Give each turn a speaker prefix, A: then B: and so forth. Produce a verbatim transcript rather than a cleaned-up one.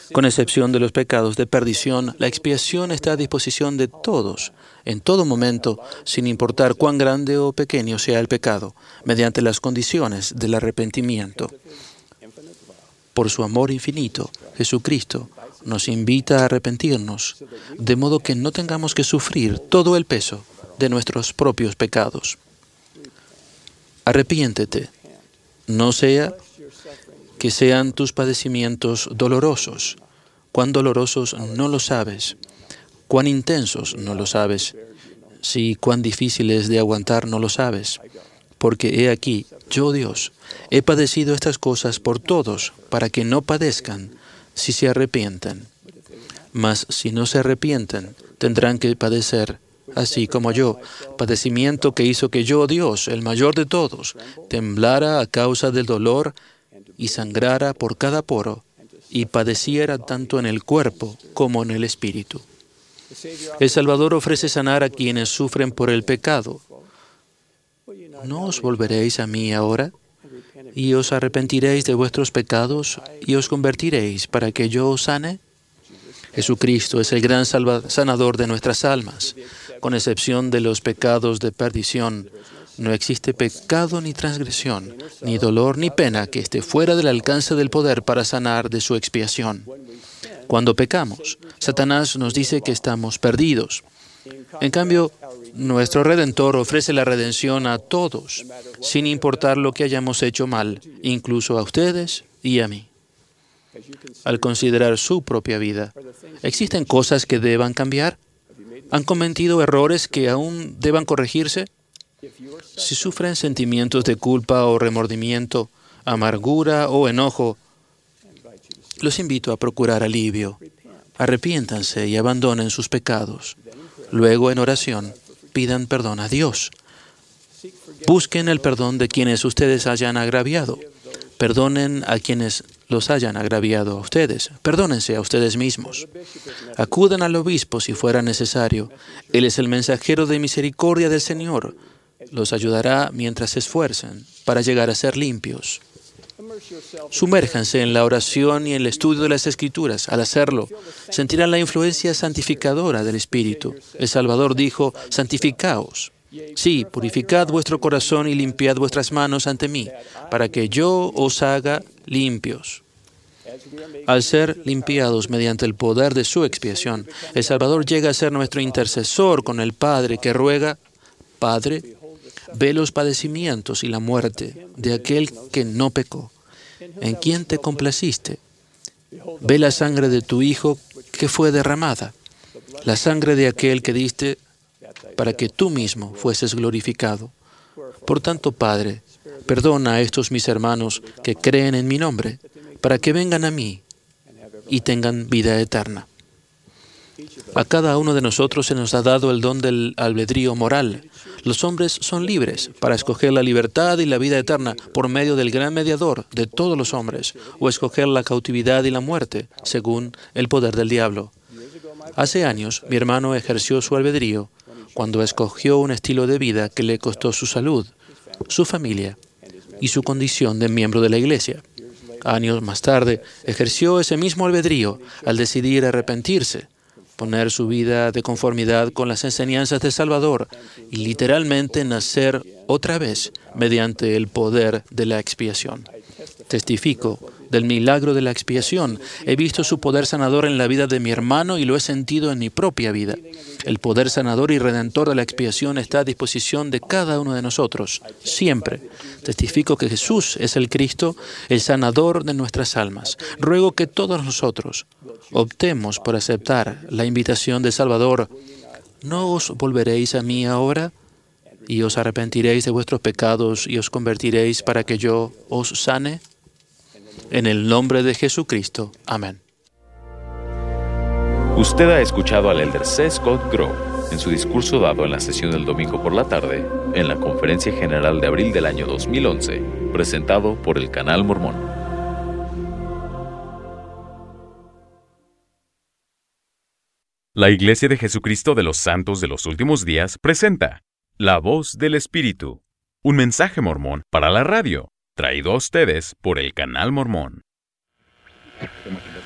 A: Con excepción de los pecados de perdición, la expiación está a disposición de todos, en todo momento, sin importar cuán grande o pequeño sea el pecado, mediante las condiciones del arrepentimiento. Por su amor infinito, Jesucristo nos invita a arrepentirnos, de modo que no tengamos que sufrir todo el peso de nuestros propios pecados. Arrepiéntete, no sea que sean tus padecimientos dolorosos. Cuán dolorosos no lo sabes, cuán intensos no lo sabes, sí, cuán difíciles de aguantar no lo sabes. Porque he aquí, yo Dios, he padecido estas cosas por todos, para que no padezcan si se arrepienten. Mas si no se arrepienten, tendrán que padecer, así como yo, padecimiento que hizo que yo, Dios, el mayor de todos, temblara a causa del dolor y sangrara por cada poro, y padeciera tanto en el cuerpo como en el espíritu. El Salvador ofrece sanar a quienes sufren por el pecado. ¿No os volveréis a mí ahora? ¿Y os arrepentiréis de vuestros pecados y os convertiréis para que yo os sane? Jesucristo es el gran salva- sanador de nuestras almas. Con excepción de los pecados de perdición, no existe pecado ni transgresión, ni dolor ni pena que esté fuera del alcance del poder para sanar de su expiación. Cuando pecamos, Satanás nos dice que estamos perdidos. En cambio, nuestro Redentor ofrece la redención a todos, sin importar lo que hayamos hecho mal, incluso a ustedes y a mí. Al considerar su propia vida, ¿existen cosas que deban cambiar? ¿Han cometido errores que aún deban corregirse? Si sufren sentimientos de culpa o remordimiento, amargura o enojo, los invito a procurar alivio. Arrepiéntanse y abandonen sus pecados. Luego, en oración, pidan perdón a Dios. Busquen el perdón de quienes ustedes hayan agraviado. Perdonen a quienes los hayan agraviado a ustedes. Perdónense a ustedes mismos. Acudan al obispo si fuera necesario. Él es el mensajero de misericordia del Señor. Los ayudará mientras se esfuercen para llegar a ser limpios. Sumérjanse en la oración y en el estudio de las Escrituras. Al hacerlo, sentirán la influencia santificadora del Espíritu. El Salvador dijo, santificaos. Sí, purificad vuestro corazón y limpiad vuestras manos ante mí, para que yo os haga limpios. Al ser limpiados mediante el poder de su expiación, el Salvador llega a ser nuestro intercesor con el Padre que ruega, Padre, ve los padecimientos y la muerte de aquel que no pecó, en quien te complaciste. Ve la sangre de tu Hijo que fue derramada, la sangre de aquel que diste para que tú mismo fueses glorificado. Por tanto, Padre, perdona a estos mis hermanos que creen en mi nombre, para que vengan a mí y tengan vida eterna. A cada uno de nosotros se nos ha dado el don del albedrío moral. Los hombres son libres para escoger la libertad y la vida eterna por medio del gran mediador de todos los hombres, o escoger la cautividad y la muerte, según el poder del diablo. Hace años, mi hermano ejerció su albedrío cuando escogió un estilo de vida que le costó su salud, su familia y su condición de miembro de la Iglesia. Años más tarde, ejerció ese mismo albedrío al decidir arrepentirse, poner su vida de conformidad con las enseñanzas del Salvador y literalmente nacer otra vez mediante el poder de la expiación. Testifico del milagro de la expiación. He visto su poder sanador en la vida de mi hermano y lo he sentido en mi propia vida. El poder sanador y redentor de la expiación está a disposición de cada uno de nosotros, siempre. Testifico que Jesús es el Cristo, el sanador de nuestras almas. Ruego que todos nosotros optemos por aceptar la invitación del Salvador. ¿No os volveréis a mí ahora? ¿Y os arrepentiréis de vuestros pecados y os convertiréis para que yo os sane? En el nombre de Jesucristo. Amén.
B: Usted ha escuchado al elder C. Scott Grove en su discurso dado en la sesión del domingo por la tarde en la Conferencia General de abril del año dos mil once, presentado por el Canal Mormón. La Iglesia de Jesucristo de los Santos de los Últimos Días presenta La Voz del Espíritu, un mensaje mormón para la radio, traído a ustedes por el Canal Mormón.